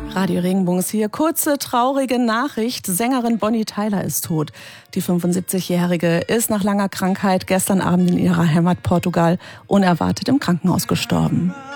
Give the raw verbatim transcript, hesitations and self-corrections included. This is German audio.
Radio Regenbogen ist hier. Kurze, traurige Nachricht. Sängerin Bonnie Tyler ist tot. Die fünfundsiebzigjährige ist nach langer Krankheit gestern Abend in ihrer Heimat Portugal unerwartet im Krankenhaus gestorben.